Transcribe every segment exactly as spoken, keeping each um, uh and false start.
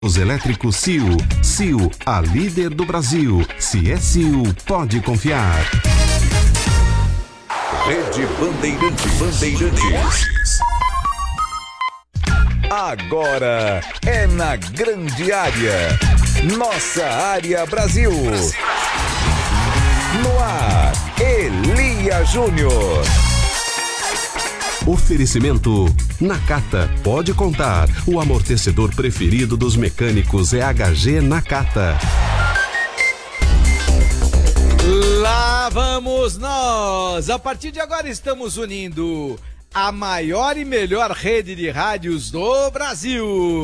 Os elétricos C I O. C I O, a líder do Brasil. Se é C I O, pode confiar. Rede Bandeirantes. Bandeirantes. Agora é na grande área. Nossa área Brasil. No ar, Elia Júnior. Oferecimento Nakata, pode contar. O amortecedor preferido dos mecânicos é H G Nakata. Lá vamos nós! A partir de agora estamos unindo a maior e melhor rede de rádios do Brasil.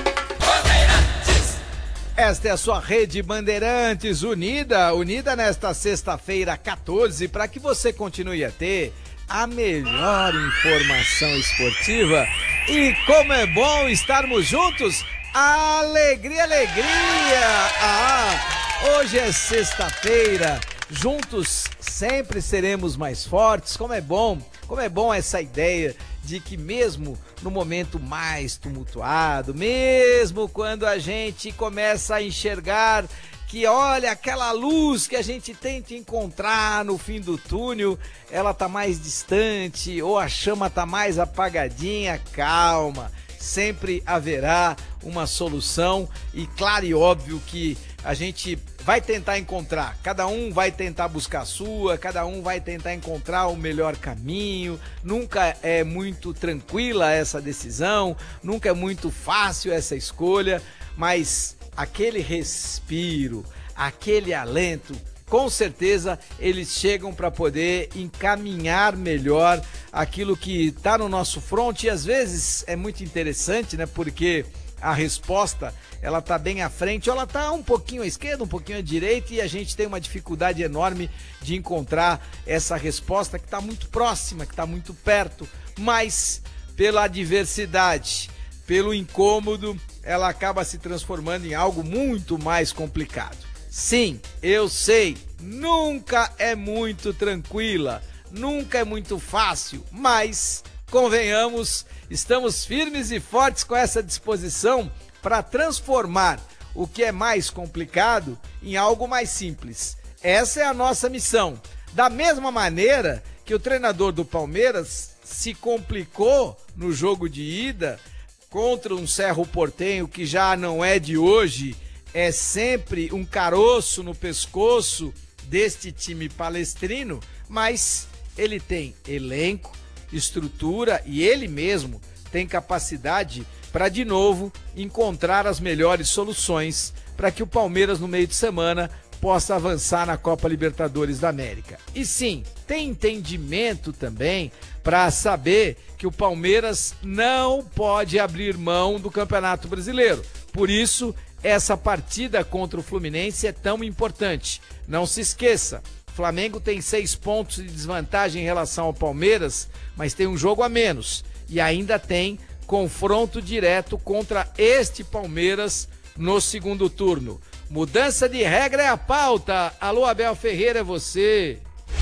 Esta é a sua Rede Bandeirantes unida, unida nesta sexta-feira quatorze, para que você continue a ter a melhor informação esportiva. E como é bom estarmos juntos! Alegria, alegria! Ah, hoje é sexta-feira, juntos sempre seremos mais fortes. Como é bom, como é bom essa ideia de que mesmo no momento mais tumultuado, mesmo quando a gente começa a enxergar que, olha, aquela luz que a gente tenta encontrar no fim do túnel, ela tá mais distante ou a chama tá mais apagadinha, calma, sempre haverá uma solução e claro e óbvio que a gente vai tentar encontrar, cada um vai tentar buscar a sua, cada um vai tentar encontrar o melhor caminho, nunca é muito tranquila essa decisão, nunca é muito fácil essa escolha, mas aquele respiro, aquele alento, com certeza eles chegam para poder encaminhar melhor aquilo que está no nosso front e às vezes é muito interessante, né? Porque a resposta, ela tá bem à frente, ou ela tá um pouquinho à esquerda, um pouquinho à direita e a gente tem uma dificuldade enorme de encontrar essa resposta que está muito próxima, que está muito perto, mas pela adversidade, pelo incômodo, ela acaba se transformando em algo muito mais complicado. Sim, eu sei, nunca é muito tranquila, nunca é muito fácil, mas convenhamos, estamos firmes e fortes com essa disposição para transformar o que é mais complicado em algo mais simples. Essa é a nossa missão. Da mesma maneira que o treinador do Palmeiras se complicou no jogo de ida contra um Cerro Porteño que já não é de hoje, é sempre um caroço no pescoço deste time palestrino, mas ele tem elenco, estrutura e ele mesmo tem capacidade para de novo encontrar as melhores soluções para que o Palmeiras no meio de semana possa avançar na Copa Libertadores da América. E sim, tem entendimento também para saber que o Palmeiras não pode abrir mão do Campeonato Brasileiro. Por isso, essa partida contra o Fluminense é tão importante. Não se esqueça, o Flamengo tem seis pontos de desvantagem em relação ao Palmeiras, mas tem um jogo a menos e ainda tem confronto direto contra este Palmeiras no segundo turno. Mudança de regra é a pauta. Alô, Abel Ferreira, é você.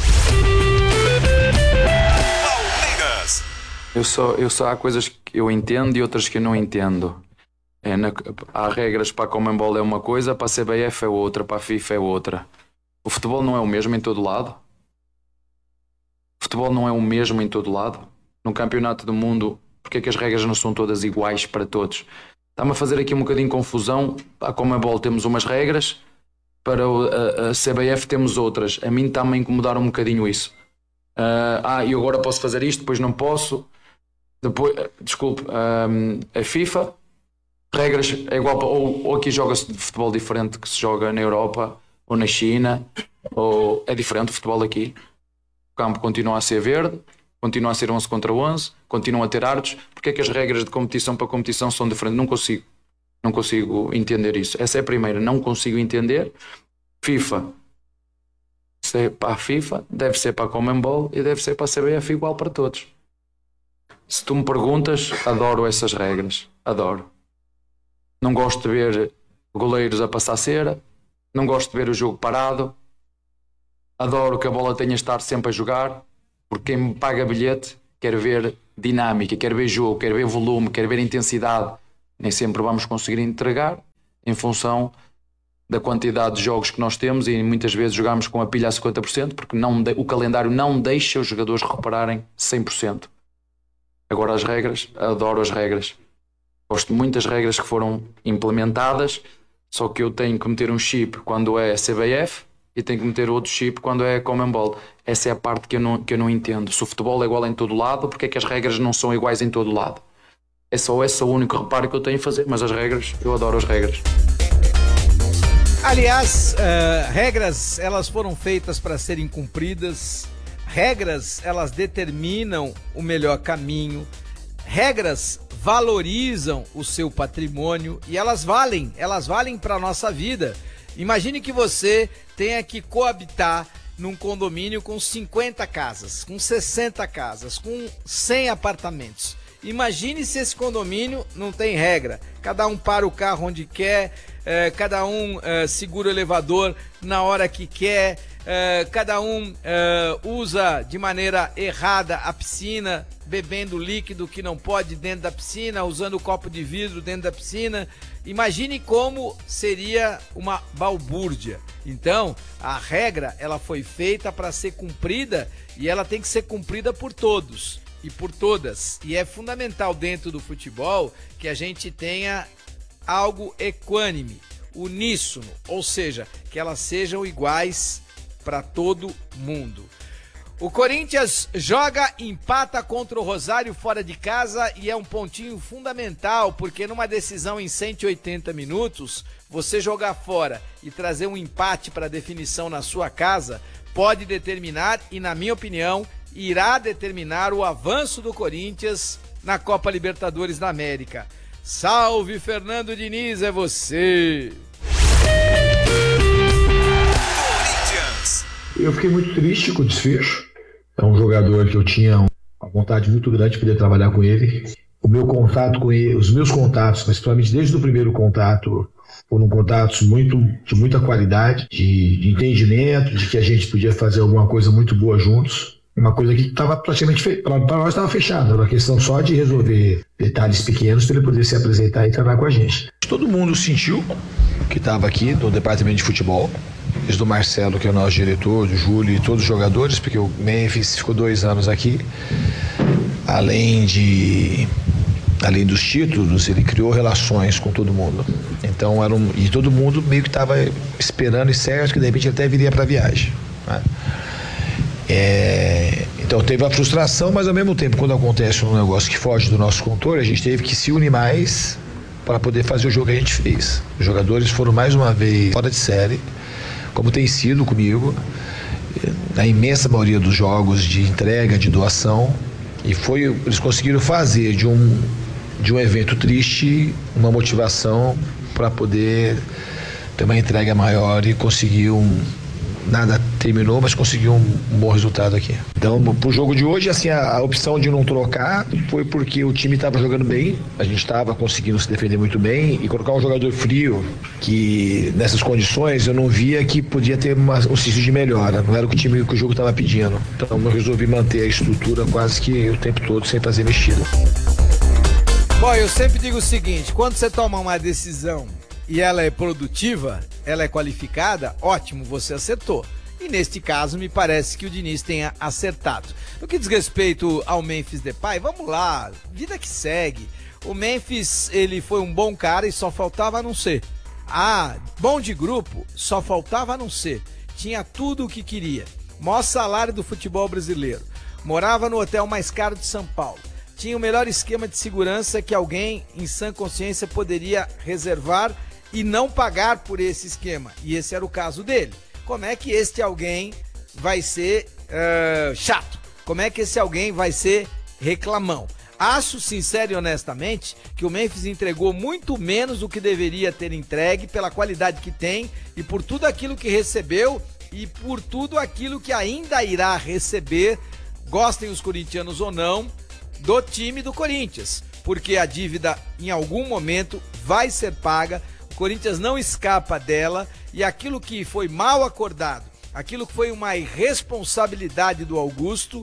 Palmeiras. Eu só, eu só há coisas que eu entendo e outras que eu não entendo. É, na, há regras para a Conmebol é uma coisa, para a C B F é outra, para a FIFA é outra. O futebol não é o mesmo em todo lado? O futebol não é o mesmo em todo lado? No campeonato do mundo, porque é que as regras não são todas iguais para todos? Está-me a fazer aqui um bocadinho de confusão. Para a Conmebol temos umas regras, para a, a C B F temos outras. A mim está-me a incomodar um bocadinho isso. Uh, ah, eu agora posso fazer isto, depois não posso. Depois, desculpe, um, a FIFA, regras é igual para, ou, ou aqui joga-se de futebol diferente que se joga na Europa ou na China, ou é diferente o futebol aqui. O campo continua a ser verde, continua a ser onze contra onze, continuam a ter árbitros. Porque é que as regras de competição para competição são diferentes? Não consigo, não consigo entender isso. Essa é a primeira, não consigo entender. FIFA, se é para a FIFA, deve ser para a Conmebol e deve ser para a C B F igual para todos. Se tu me perguntas, adoro essas regras, adoro. Não gosto de ver goleiros a passar cera, não gosto de ver o jogo parado, adoro que a bola tenha de estar sempre a jogar, porque quem me paga bilhete quer ver dinâmica, quer ver jogo, quer ver volume, quer ver intensidade. Nem sempre vamos conseguir entregar em função da quantidade de jogos que nós temos e muitas vezes jogamos com a pilha a cinquenta por cento porque não de, o calendário não deixa os jogadores recuperarem cem por cento. Agora as regras, adoro as regras. Gosto de muitas regras que foram implementadas, só que eu tenho que meter um chip quando é C B F e tenho que meter outro chip quando é CONMEBOL. Essa é a parte que eu, não, que eu não entendo. Se o futebol é igual em todo lado, porque é que as regras não são iguais em todo lado? É só esse o único reparo que eu tenho a fazer, mas as regras, eu adoro as regras. Aliás, uh, regras, elas foram feitas para serem cumpridas. Regras, elas determinam o melhor caminho. Regras valorizam o seu patrimônio e elas valem, elas valem para a nossa vida. Imagine que você tenha que coabitar num condomínio com cinquenta casas, com sessenta casas, com cem apartamentos. Imagine se esse condomínio não tem regra. Cada um para o carro onde quer, eh, cada um eh, segura o elevador na hora que quer, eh, cada um eh, usa de maneira errada a piscina, bebendo líquido que não pode dentro da piscina, usando copo de vidro dentro da piscina. Imagine como seria uma balbúrdia. Então, a regra ela foi feita para ser cumprida e ela tem que ser cumprida por todos e por todas. E é fundamental dentro do futebol que a gente tenha algo equânime, uníssono, ou seja, que elas sejam iguais para todo mundo. O Corinthians joga, empata contra o Rosário fora de casa e é um pontinho fundamental, porque numa decisão em cento e oitenta minutos, você jogar fora e trazer um empate para definição na sua casa pode determinar, e na minha opinião, irá determinar o avanço do Corinthians na Copa Libertadores da América. Salve, Fernando Diniz, é você! Eu fiquei muito triste com o desfecho. É um jogador que eu tinha uma vontade muito grande de poder trabalhar com ele. O meu contato com ele, os meus contatos, principalmente desde o primeiro contato, foram contatos muito, de muita qualidade, de, de entendimento, de que a gente podia fazer alguma coisa muito boa juntos. Uma coisa que estava praticamente feita, para nós estava fechada, era uma questão só de resolver detalhes pequenos para ele poder se apresentar e trabalhar com a gente. Todo mundo sentiu que estava aqui no departamento de futebol, desde o Marcelo, que é o nosso diretor, do Júlio e todos os jogadores, porque o Memphis ficou dois anos aqui. Além de além dos títulos, ele criou relações com todo mundo. Então era um, e todo mundo meio que estava esperando e certo que de repente ele até viria para a viagem, né? É, então teve a frustração, mas ao mesmo tempo, quando acontece um negócio que foge do nosso controle, a gente teve que se unir mais para poder fazer o jogo que a gente fez. Os jogadores foram mais uma vez fora de série, como tem sido comigo, na imensa maioria dos jogos de entrega, de doação, e foi, eles conseguiram fazer de um, de um evento triste uma motivação para poder ter uma entrega maior e conseguir um... Nada terminou, mas conseguiu um bom resultado aqui. Então, pro jogo de hoje, assim, a, a opção de não trocar foi porque o time estava jogando bem, a gente estava conseguindo se defender muito bem, e colocar um jogador frio, que nessas condições eu não via que podia ter uma, um sítio de melhora, não era o que o time que o jogo estava pedindo. Então eu resolvi manter a estrutura quase que o tempo todo sem fazer mexida. Bom, eu sempre digo o seguinte, quando você toma uma decisão e ela é produtiva, ela é qualificada, ótimo, você acertou. E neste caso, me parece que o Diniz tenha acertado. No que diz respeito ao Memphis Depay, vamos lá, vida que segue. O Memphis, ele foi um bom cara e só faltava não ser. Ah, bom de grupo, só faltava não ser. Tinha tudo o que queria. Maior salário do futebol brasileiro. Morava no hotel mais caro de São Paulo. Tinha o melhor esquema de segurança que alguém em sã consciência poderia reservar e não pagar por esse esquema. E esse era o caso dele. Como é que este alguém vai ser uh, chato? Como é que esse alguém vai ser reclamão? Acho, sincero e honestamente, que o Memphis entregou muito menos do que deveria ter entregue pela qualidade que tem e por tudo aquilo que recebeu e por tudo aquilo que ainda irá receber, gostem os corintianos ou não, do time do Corinthians. Porque a dívida, em algum momento, vai ser paga. O Corinthians não escapa dela e aquilo que foi mal acordado, aquilo que foi uma irresponsabilidade do Augusto,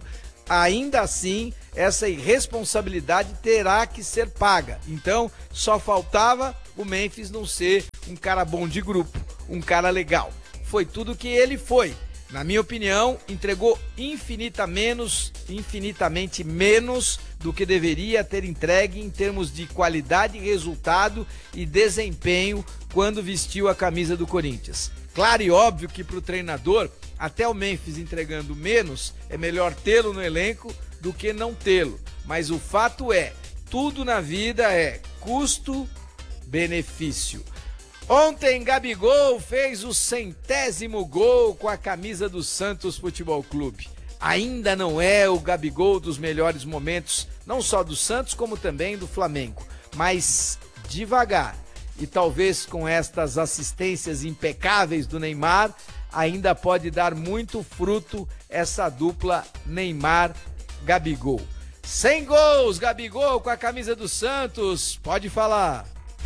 ainda assim essa irresponsabilidade terá que ser paga. Então, só faltava o Memphis não ser um cara bom de grupo, um cara legal. Foi tudo que ele foi. Na minha opinião, entregou infinita menos, infinitamente menos do que deveria ter entregue em termos de qualidade, resultado e desempenho quando vestiu a camisa do Corinthians. Claro e óbvio que para o treinador, até o Memphis entregando menos, é melhor tê-lo no elenco do que não tê-lo. Mas o fato é, tudo na vida é custo-benefício. Ontem, Gabigol fez o centésimo gol com a camisa do Santos Futebol Clube. Ainda não é o Gabigol dos melhores momentos, não só do Santos, como também do Flamengo. Mas devagar, e talvez com estas assistências impecáveis do Neymar, ainda pode dar muito fruto essa dupla Neymar-Gabigol. cem gols, Gabigol com a camisa do Santos, pode falar.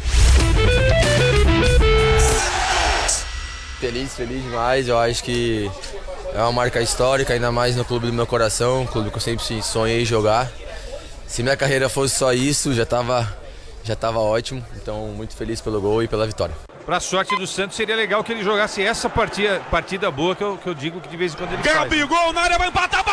Feliz, feliz demais, eu acho que é uma marca histórica, ainda mais no clube do meu coração, um clube que eu sempre sonhei jogar. Se minha carreira fosse só isso, já estava já tava ótimo, então muito feliz pelo gol e pela vitória. Pra sorte do Santos, seria legal que ele jogasse essa partida, partida boa que eu, que eu digo que de vez em quando ele faz. Gabigol na área, vai empatar,